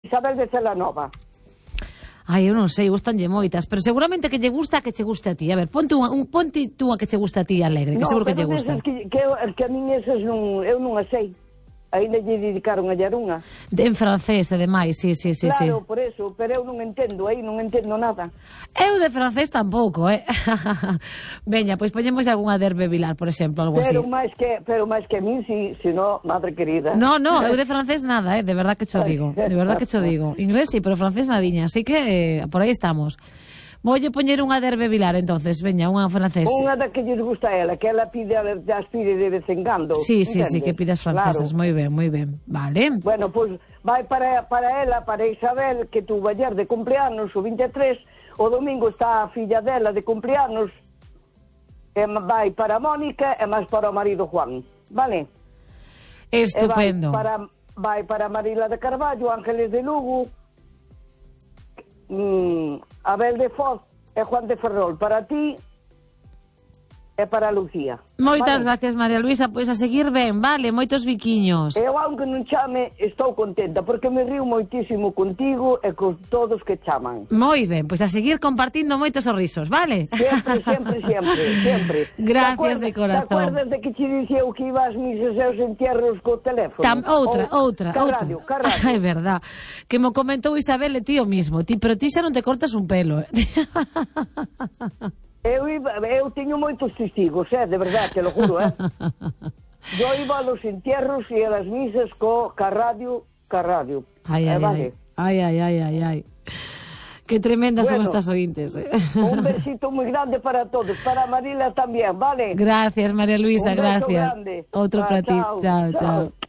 Isabel de Celanova. Ai, eu non sei, gustanlle moitas, pero seguramente que lle gusta a que che guste a ti. A ver, ponte tú a que che gusta a ti alegre, que seguro que lle gusta. Que a min esas non, eu non a sei. Ainda lle dedicaron a unha. En francés, ademais, sí. Claro, por eso, pero eu non entendo, non entendo nada. Eu de francés tampouco, Veña, pois poñemos algunha de Hervé Vilar, por exemplo, algo así. Pero máis que a min, si no, madre querida. No, eu de francés nada, de verdad que cho digo, Inglés sí, pero francés nadiña, así que por aí estamos. Voulle poñer unha de Hervé Vilar, entonces, veña, unha francés. Unha da que lles gusta a ela, que ela pide de vez en cando. Sí, que pidas francesas, claro. Moi ben, vale. Bueno, pois vai para ela, para Isabel, que tuvo ayer de cumpleanos, o 23, o domingo está a filla dela de cumpleanos, e vai para Mónica e máis para o marido Juan, vale? Estupendo. Vai para Marila de Carballo, Ángeles de Lugo, Abel de Foz e Juan de Ferrol, para ti e para Lucía. Moitas gracias, María Luisa, pois a seguir ben, vale, moitos biquiños. Eu, aunque non chame, estou contenta, porque me río moitísimo contigo e con todos que chaman. Moi ben, pois a seguir compartindo moitos sorrisos, vale? Sempre. Gracias de corazón. Te acuerdas de que te dicía que iba ás misas e os entierros co teléfono? Outra. É verdad. Que mo comentou Isabel e ti o mismo, pero ti xa non te cortas un pelo, Eu teño moitos testigos, de verdade, te lo juro, Yo iba a los entierros e a las misas ca radio. Ai. Que tremendas son estas ointes. Un besito moi grande para todos, para Marila tamén, vale? Gracias, María Luisa, gracias. Un beso grande. Outro para ti. Chao.